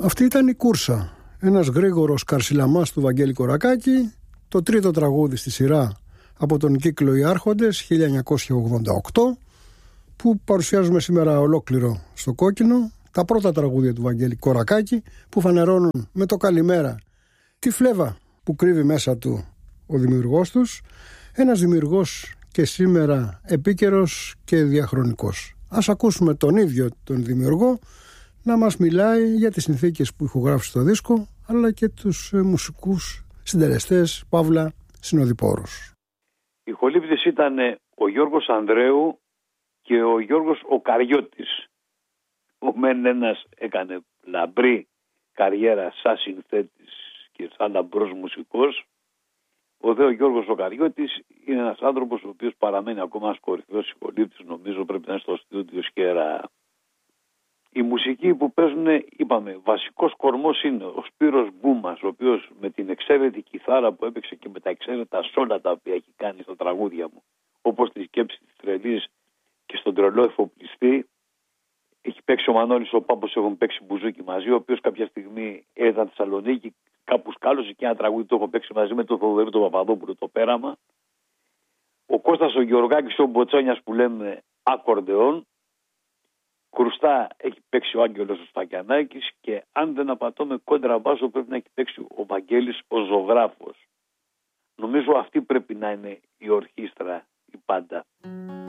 Αυτή ήταν η Κούρσα, ένας γρήγορος καρσιλαμάς του Βαγγέλη Κορακάκη, το τρίτο τραγούδι στη σειρά από τον κύκλο «Οι Άρχοντες» 1988, που παρουσιάζουμε σήμερα ολόκληρο στο κόκκινο, τα πρώτα τραγούδια του Βαγγέλη Κορακάκη, που φανερώνουν με το καλημέρα τη φλέβα που κρύβει μέσα του ο δημιουργός τους, ένας δημιουργός και σήμερα επίκαιρος και διαχρονικός. Ας ακούσουμε τον ίδιο τον δημιουργό να μας μιλάει για τις συνθήκες που ηχογράφησε στο δίσκο, αλλά και τους μουσικούς συντελεστές, παύλα συνοδοιπόρους. Οι ηχολήπτες ήταν ο Γιώργος Ανδρέου και ο Γιώργος ο Καριώτης. Ο μεν ένας έκανε λαμπρή καριέρα σαν συνθέτης και σαν λαμπρός μουσικός. Ο δε ο Γιώργος ο Καριώτης είναι ένας άνθρωπος ο οποίος παραμένει ακόμα ένας κορυφαίος ηχολήπτης, νομίζω πρέπει να είναι στο στούντιο Σκέρα. Η μουσική που παίζουν, είπαμε, βασικός κορμός είναι ο Σπύρος Μπούμας, ο οποίος με την εξαίρετη κιθάρα που έπαιξε και με τα εξαίρετα σόλα τα οποία έχει κάνει στα τραγούδια μου, όπως τη σκέψη της τρελής και στον τρελό εφοπλιστή. Έχει παίξει ο Μανώλης ο Πάπος, έχουν παίξει μπουζούκι μαζί, ο οποίος κάποια στιγμή έρθαν στη Θεσσαλονίκη, κάπου σκάλωσε και ένα τραγούδι το έχω παίξει μαζί με τον Θοδωρή τον Παπαδόπουλο, το Πέραμα. Ο Κώστας ο Γεωργάκης ο Μποτσόνιας που λέμε ακορντεόν. Κρουστά έχει παίξει ο Άγγελος ο Στακιανάκης και αν δεν απατώμε κόντρα μπάσο πρέπει να έχει παίξει ο Βαγγέλης ο Ζωγράφος. Νομίζω αυτή πρέπει να είναι η ορχήστρα η πάντα.